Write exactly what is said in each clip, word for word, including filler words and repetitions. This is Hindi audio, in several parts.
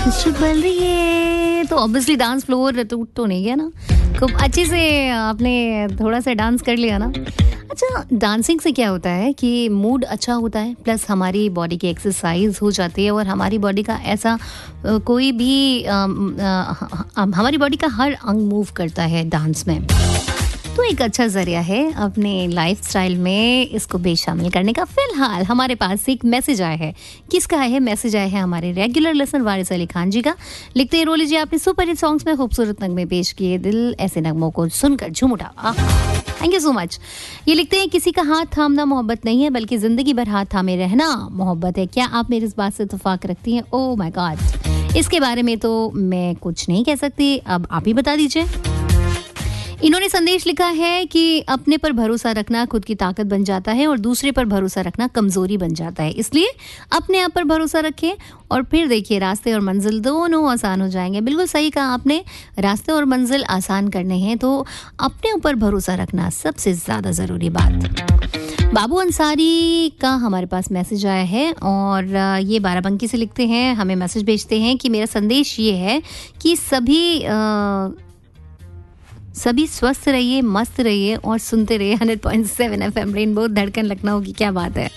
कुछ बोल रही है तो ऑब्वियसली डांस फ्लोर टूट तो नहीं गया ना, खूब अच्छे से आपने थोड़ा सा डांस कर लिया ना। अच्छा, डांसिंग से क्या होता है कि मूड अच्छा होता है, प्लस हमारी बॉडी की एक्सरसाइज हो जाती है और हमारी बॉडी का ऐसा अ, कोई भी अ, अ, हमारी बॉडी का हर अंग मूव करता है डांस में, तो एक अच्छा जरिया है अपने लाइफस्टाइल में इसको बेशामिल करने का। फिलहाल हमारे पास एक मैसेज आया है। किसका है मैसेज? आया है हमारे रेगुलर लिसनर वारिस अली खान जी का। लिखते हैं, रोली जी आपने सुपर हिट सॉन्ग्स में खूबसूरत नगमे पेश किए, दिल ऐसे नगमों को सुनकर झूम उठा। Thank you so much. ये लिखते हैं, किसी का हाथ थामना मोहब्बत नहीं है बल्कि जिंदगी भर हाथ थामे रहना मोहब्बत है। क्या आप मेरी इस बात से इत्तेफाक रखती हैं? ओह माय गॉड, इसके बारे में तो मैं कुछ नहीं कह सकती, अब आप ही बता दीजिए। इन्होंने संदेश लिखा है कि अपने पर भरोसा रखना खुद की ताकत बन जाता है और दूसरे पर भरोसा रखना कमजोरी बन जाता है, इसलिए अपने आप पर भरोसा रखें और फिर देखिए रास्ते और मंजिल दोनों आसान हो जाएंगे। बिल्कुल सही कहा आपने, रास्ते और मंजिल आसान करने हैं तो अपने ऊपर भरोसा रखना सबसे ज़्यादा ज़रूरी बात। बाबू अंसारी का हमारे पास मैसेज आया है और ये बाराबंकी से लिखते हैं, हमें मैसेज भेजते हैं कि मेरा संदेश ये है कि सभी आ, सभी स्वस्थ रहिए, मस्त रहिए और सुनते रहिए hundred point seven FM rainbow धड़कन लखनऊ की। क्या बात है,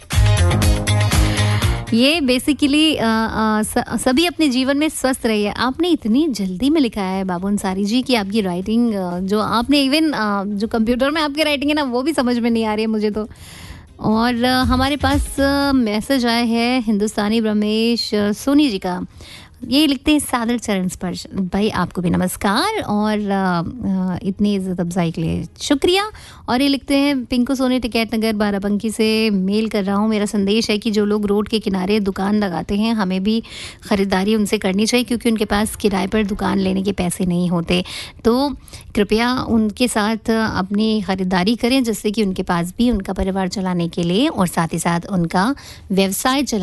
ये बेसिकली सभी अपने जीवन में स्वस्थ रहिए। आपने इतनी जल्दी में लिखा है बाबू अंसारी जी कि आपकी राइटिंग जो आपने इवन जो कंप्यूटर में आपकी राइटिंग है ना वो भी समझ में नहीं आ रही है मुझे तो। और हमारे पास मैसेज आया है हिंदुस्तानी रमेश सोनी जी का। ये लिखते हैं, सादर चरण स्पर्श भाई आपको भी नमस्कार और आ, आ, इतनी इज्जत अफजाई के लिए शुक्रिया। और ये लिखते हैं, पिंकू सोनी टिकैत नगर बाराबंकी से मेल कर रहा हूँ। मेरा संदेश है कि जो लोग रोड के किनारे दुकान लगाते हैं हमें भी ख़रीदारी उनसे करनी चाहिए क्योंकि उनके पास किराए पर दुकान लेने के पैसे नहीं होते, तो कृपया उनके साथ अपनी ख़रीदारी करें जिससे कि उनके पास भी उनका परिवार चलाने के लिए और साथ ही साथ उनका व्यवसाय चला